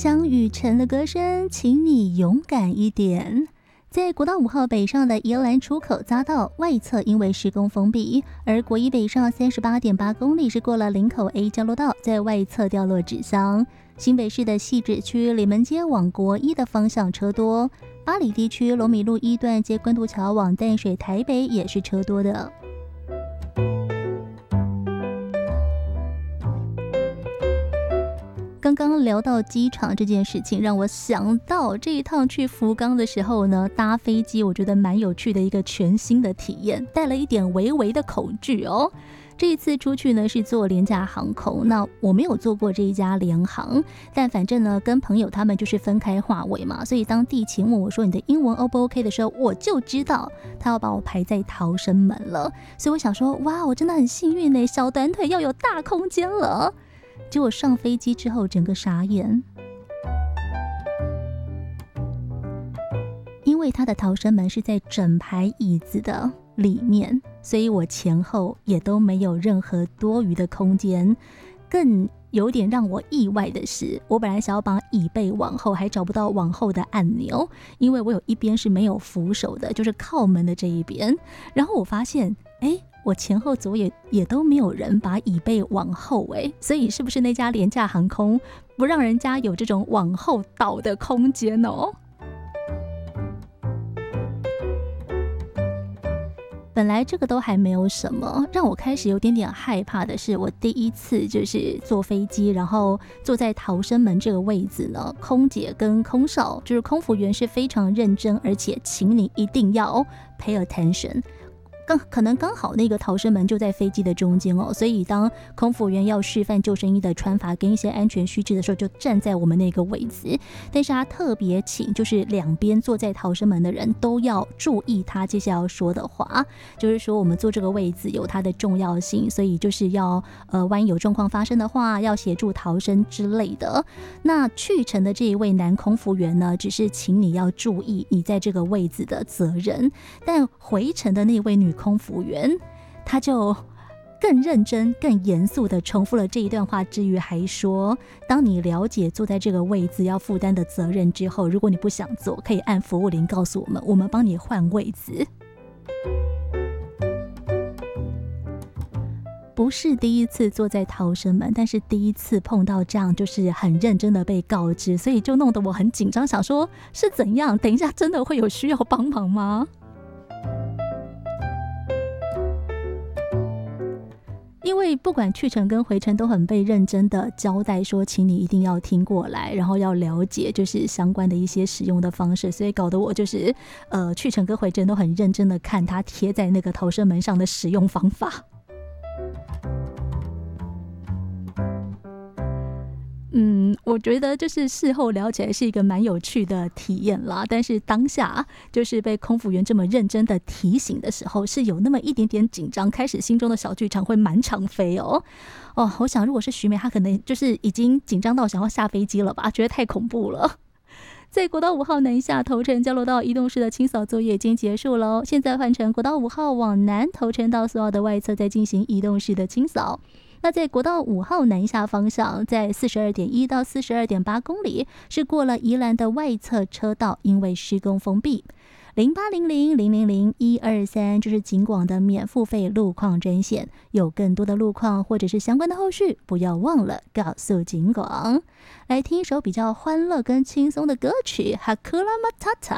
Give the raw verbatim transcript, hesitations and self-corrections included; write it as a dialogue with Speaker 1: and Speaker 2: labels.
Speaker 1: 江雨晨的歌声，请你勇敢一点。在国道五号北上的宜兰出口匝道外侧，因为施工封闭，而国一北上三十八点八公里是过了林口 A 交流道，在外侧掉落纸箱。新北市的汐止区里门街往国一的方向车多，八里地区龙米路一段接关渡桥往淡水台北也是车多的。刚刚聊到机场这件事情，让我想到这一趟去福冈的时候呢，搭飞机我觉得蛮有趣的一个全新的体验，带了一点微微的恐惧哦。这一次出去呢是坐廉价航空，那我没有坐过这一家联航，但反正呢跟朋友他们就是分开话位嘛，所以当地勤问我说你的英文 O 不 OK 的时候，我就知道他要把我排在逃生门了，所以我想说哇，我真的很幸运耶，小短腿要有大空间了。结果上飞机之后整个傻眼，因为他的逃生门是在整排椅子的里面，所以我前后也都没有任何多余的空间。更有点让我意外的是，我本来想要把椅背往后，还找不到往后的按钮，因为我有一边是没有扶手的，就是靠门的这一边。然后我发现哎，我前后左右 也, 也都没有人把椅背往后，哎，所以是不是那家廉价航空不让人家有这种往后倒的空间哦？本来这个都还没有什么，让我开始有点点害怕的是，我第一次就是坐飞机，然后坐在逃生门这个位置呢，空姐跟空少就是空服员是非常认真，而且请你一定要 pay attention。刚可能刚好那个逃生门就在飞机的中间哦，所以当空服员要示范救生衣的穿法跟一些安全须知的时候，就站在我们那个位置。但是他特别请就是两边坐在逃生门的人都要注意他接下来要说的话，就是说我们坐这个位置有它的重要性，所以就是要呃万一有状况发生的话，要协助逃生之类的。那去程的这一位男空服员呢，只是请你要注意你在这个位置的责任，但回程的那位女空服员他就更认真更严肃地重复了这一段话之余，还说当你了解坐在这个位置要负担的责任之后，如果你不想坐，可以按服务铃告诉我们，我们帮你换位置。不是第一次坐在逃生门，但是第一次碰到这样就是很认真的被告知，所以就弄得我很紧张，想说是怎样，等一下真的会有需要帮忙吗？因为不管去程跟回程都很被认真的交代说请你一定要听过来，然后要了解就是相关的一些使用的方式，所以搞得我就是呃去程跟回程都很认真的看他贴在那个逃生门上的使用方法。嗯，我觉得就是事后聊起来是一个蛮有趣的体验啦，但是当下就是被空服员这么认真的提醒的时候，是有那么一点点紧张，开始心中的小剧场会满场飞哦。哦，我想如果是徐美，她可能就是已经紧张到想要下飞机了吧，觉得太恐怖了。在国道五号南下头城交流道移动式的清扫作业已经结束了，现在换成国道五号往南头城到苏澳的外侧再进行移动式的清扫。那在国道五号南下方向，在 四十二点一 到 四十二点八 公里是过了宜兰的外侧车道，因为施工封闭。零八零零零零零一二三就是警广的免付费路况专线，有更多的路况或者是相关的后续，不要忘了告诉警广。来听一首比较欢乐跟轻松的歌曲 Hakuna Matata。